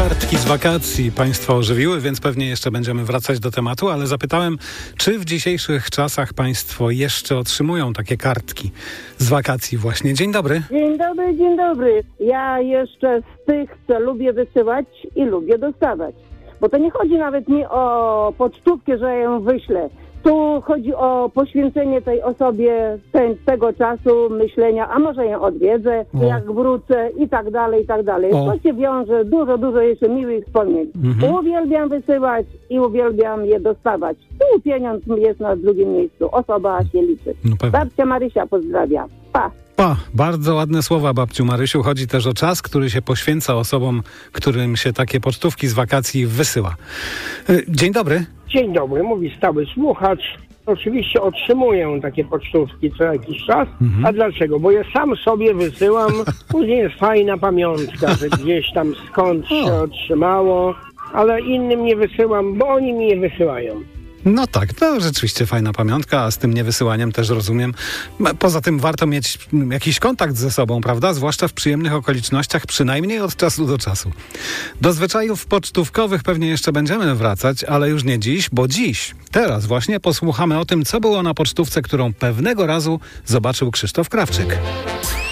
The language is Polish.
Kartki z wakacji Państwa ożywiły, więc pewnie jeszcze będziemy wracać do tematu, ale zapytałem, czy w dzisiejszych czasach Państwo jeszcze otrzymują takie kartki z wakacji właśnie. Dzień dobry. Dzień dobry, dzień dobry. Ja jeszcze z tych, co lubię wysyłać i lubię dostawać. Bo to nie chodzi nawet mi o pocztówkę, że ja ją wyślę. Tu chodzi o poświęcenie tej osobie tego czasu myślenia, a może ją odwiedzę, jak wrócę i tak dalej, i tak dalej. To się wiąże dużo jeszcze miłych wspomnień. Uwielbiam wysyłać i uwielbiam je dostawać. Tu pieniądz jest na drugim miejscu. Osoba się liczy. Babcia Marysia pozdrawia. Pa! Bardzo ładne słowa, babciu Marysiu. Chodzi też o czas, który się poświęca osobom, którym się takie pocztówki z wakacji wysyła. Dzień dobry. Dzień dobry, mówi stały słuchacz. Oczywiście otrzymuję takie pocztówki co jakiś czas. A dlaczego? Bo ja sam sobie wysyłam. Później jest fajna pamiątka, że gdzieś tam skąd się otrzymało, ale innym nie wysyłam, bo oni mi nie wysyłają. No tak, to rzeczywiście fajna pamiątka, a z tym niewysyłaniem też rozumiem. Poza tym warto mieć jakiś kontakt ze sobą, prawda? Zwłaszcza w przyjemnych okolicznościach, przynajmniej od czasu do czasu. Do zwyczajów pocztówkowych pewnie jeszcze będziemy wracać, ale już nie dziś, bo teraz właśnie posłuchamy o tym, co było na pocztówce, którą pewnego razu zobaczył Krzysztof Krawczyk.